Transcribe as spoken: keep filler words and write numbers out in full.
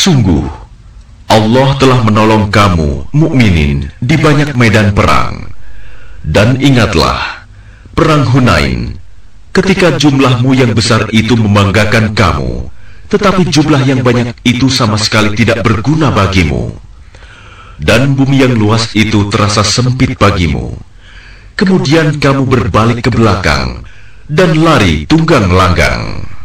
Sungguh, Allah telah menolong kamu, mukminin, di banyak medan perang. Dan ingatlah, perang Hunain, ketika jumlahmu yang besar itu membanggakan kamu, tetapi jumlah yang banyak itu sama sekali tidak berguna bagimu. Dan bumi yang luas itu terasa sempit bagimu. Kemudian kamu berbalik ke belakang dan lari tunggang langgang.